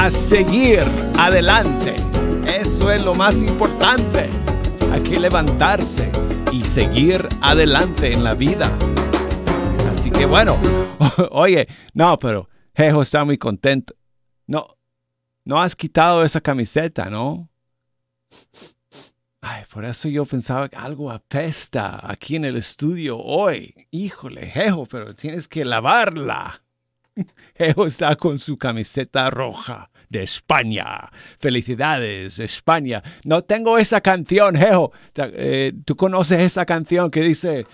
a seguir adelante. Eso es lo más importante. Hay que levantarse y seguir adelante en la vida. Así que bueno, oye, no, pero Jejo está muy contento. No has quitado esa camiseta, ¿no? Ay, por eso yo pensaba que algo apesta aquí en el estudio hoy. Híjole, Jejo, pero tienes que lavarla. Jejo está con su camiseta roja de España. Felicidades, España. No tengo esa canción, Jejo. ¿Tú conoces esa canción que dice...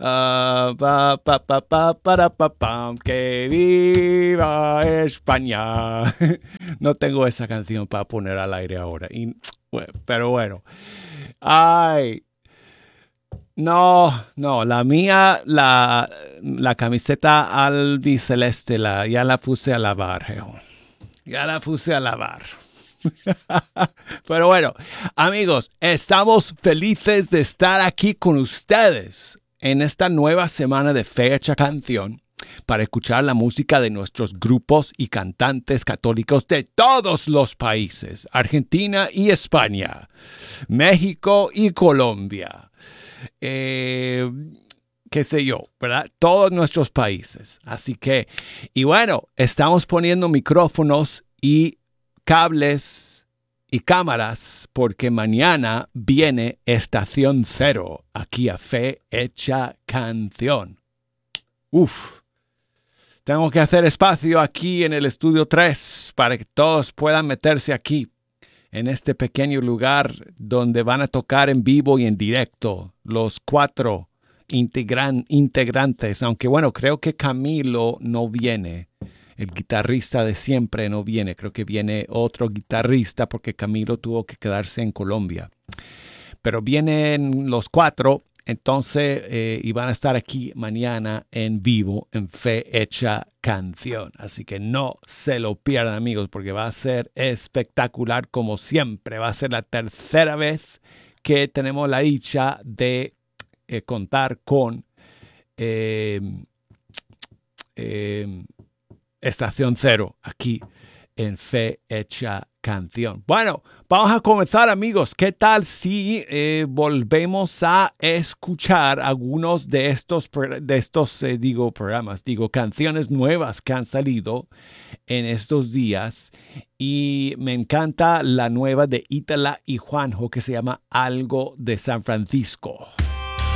que viva España? No tengo esa canción para poner al aire ahora. Pero bueno. Ay. No, la mía, la camiseta albiceleste, ya la puse a lavar, Jejo. Ya la puse a lavar. Pero bueno, amigos, estamos felices de estar aquí con ustedes en esta nueva semana de Fecha Canción para escuchar la música de nuestros grupos y cantantes católicos de todos los países, Argentina y España, México y Colombia, qué sé yo, ¿verdad? Todos nuestros países. Así que, y bueno, estamos poniendo micrófonos y cables y cámaras porque mañana viene Estación Cero aquí a Fe Hecha Canción. Tengo que hacer espacio aquí en el estudio 3 para que todos puedan meterse aquí en este pequeño lugar donde van a tocar en vivo y en directo los 4 integrantes, aunque bueno, creo que Camilo no viene. El guitarrista de siempre no viene. Creo que viene otro guitarrista porque Camilo tuvo que quedarse en Colombia. Pero vienen los 4, entonces, y van a estar aquí mañana en vivo en Fe Hecha Canción. Así que no se lo pierdan, amigos, porque va a ser espectacular como siempre. Va a ser la tercera vez que tenemos la dicha de contar con... Estación Cero, aquí en Fe Hecha Canción. Bueno, vamos a comenzar, amigos. ¿Qué tal si volvemos a escuchar algunos de estos programas, canciones nuevas que han salido en estos días? Y me encanta la nueva de Ítala y Juanjo que se llama Algo de San Francisco.